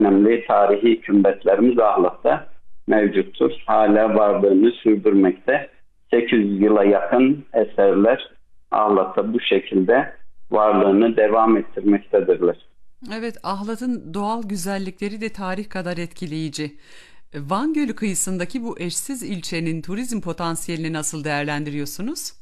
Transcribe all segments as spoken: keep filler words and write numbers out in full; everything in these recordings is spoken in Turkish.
önemli tarihi kümbetlerimiz Ahlat'ta mevcuttur. Hala varlığını sürdürmekte. sekiz yüz yıla yakın eserler Ahlat'ta bu şekilde varlığını devam ettirmektedirler. Evet, Ahlat'ın doğal güzellikleri de tarih kadar etkileyici. Van Gölü kıyısındaki bu eşsiz ilçenin turizm potansiyelini nasıl değerlendiriyorsunuz?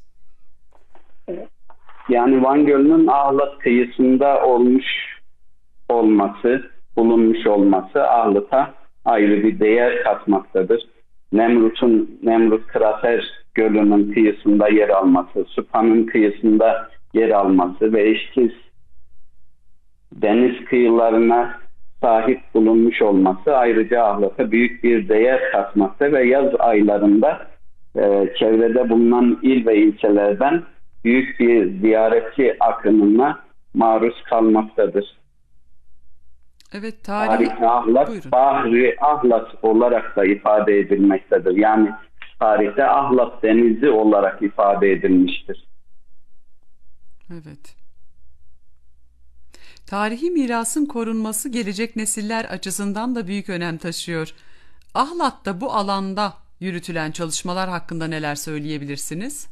Yani Van Gölü'nün Ahlat kıyısında olmuş olması, bulunmuş olması Ahlat'a ayrı bir değer katmaktadır. Nemrut'un, Nemrut Krater Gölü'nün kıyısında yer alması, Supa'nın kıyısında yer alması ve eşsiz deniz kıyılarına sahip bulunmuş olması ayrıca Ahlat'a büyük bir değer katmakta ve yaz aylarında e, çevrede bulunan il ve ilçelerden büyük bir ziyaretçi akınına maruz kalmaktadır. Evet, tarihi... Tarihi Ahlat, Buyurun. Bahri Ahlat olarak da ifade edilmektedir. Yani tarihte Ahlat Denizi olarak ifade edilmiştir. Evet. Tarihi mirasın korunması gelecek nesiller açısından da büyük önem taşıyor. Ahlat'ta bu alanda yürütülen çalışmalar hakkında neler söyleyebilirsiniz?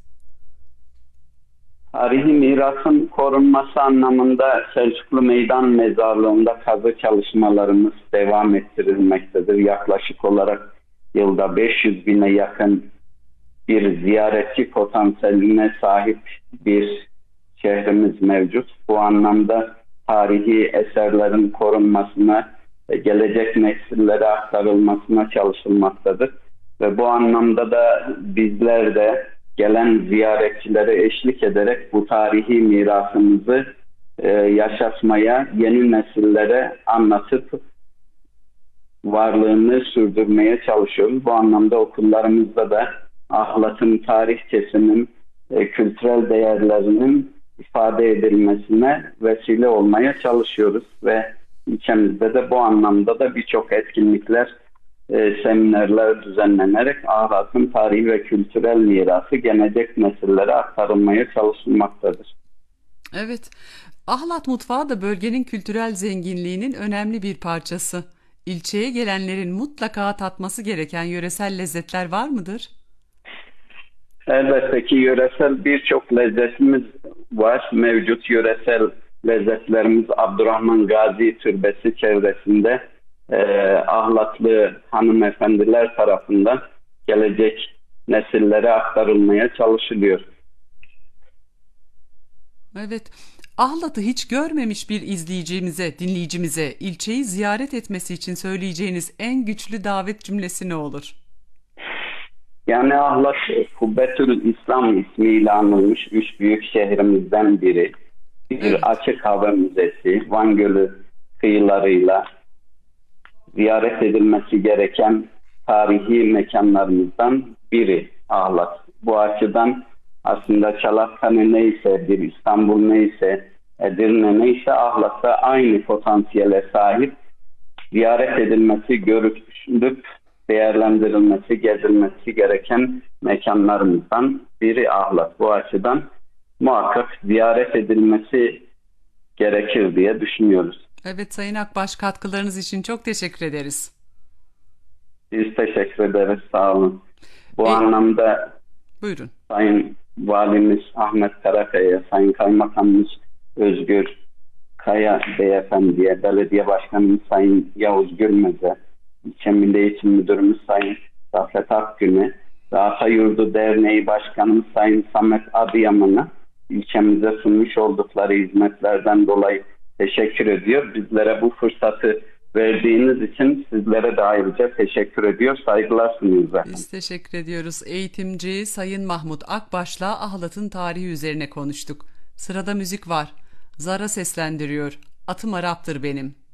Tarihi mirasın korunması anlamında Selçuklu Meydan Mezarlığı'nda kazı çalışmalarımız devam ettirilmektedir. Yaklaşık olarak yılda beş yüz bine yakın bir ziyaretçi potansiyeline sahip bir şehrimiz mevcut. Bu anlamda tarihi eserlerin korunmasına ve gelecek nesillere aktarılmasına çalışılmaktadır. Ve bu anlamda da bizler de gelen ziyaretçilere eşlik ederek bu tarihi mirasımızı e, yaşatmaya, yeni nesillere anlatıp varlığını sürdürmeye çalışıyoruz. Bu anlamda okullarımızda da Ahlat'ın tarihçesinin, e, kültürel değerlerinin ifade edilmesine vesile olmaya çalışıyoruz ve ilçemizde de bu anlamda da birçok etkinlikler, e, seminerler düzenlenerek Ahlat'ın tarihi ve kültürel mirası gelecek nesillere aktarılmaya çalışılmaktadır. Evet, Ahlat mutfağı da bölgenin kültürel zenginliğinin önemli bir parçası. İlçeye gelenlerin mutlaka tatması gereken yöresel lezzetler var mıdır? Elbette ki yöresel birçok lezzetimiz var. Mevcut yöresel lezzetlerimiz Abdurrahman Gazi Türbesi çevresinde e, Ahlatlı hanımefendiler tarafından gelecek nesillere aktarılmaya çalışılıyor. Evet, Ahlat'ı hiç görmemiş bir izleyicimize, dinleyicimize ilçeyi ziyaret etmesi için söyleyeceğiniz en güçlü davet cümlesi ne olur? Yani Ahlat, Kubbetül İslam ismiyle anılmış üç büyük şehrimizden biri. Bir Evet. açık hava müzesi, Van Gölü kıyılarıyla ziyaret edilmesi gereken tarihi mekanlarımızdan biri Ahlat. Bu açıdan aslında Çanakkale neyse, bir İstanbul neyse, Edirne neyse Ahlat'ta aynı potansiyele sahip, ziyaret edilmesi, görülüp değerlendirilmesi, gezilmesi gereken mekanlarımızdan biri Ahlat. Bu açıdan muhakkak ziyaret edilmesi gerekir diye düşünüyoruz. Evet Sayın Akbaş, katkılarınız için çok teşekkür ederiz. Biz teşekkür ederiz, sağ olun. Bu E, anlamda Buyurun. Sayın Valimiz Ahmet Karakaya, Sayın Kaymakamımız Özgür Kaya Beyefendi'ye, Belediye Başkanımız Sayın Yavuz Gülmez'e, İlçe Milli Eğitim Müdürümüz Sayın Rafet Akgün'e ve Atayurdu Derneği Başkanımız Sayın Samet Adıyaman'a ilçemize sunmuş oldukları hizmetlerden dolayı teşekkür ediyor. Bizlere bu fırsatı verdiğiniz için sizlere de ayrıca teşekkür ediyor. Saygılar sunuyoruz efendim. Biz teşekkür ediyoruz. Eğitimci Sayın Mahmut Akbaş'la Ahlat'ın tarihi üzerine konuştuk. Sırada müzik var. Zara seslendiriyor. Atım Arap'tır benim.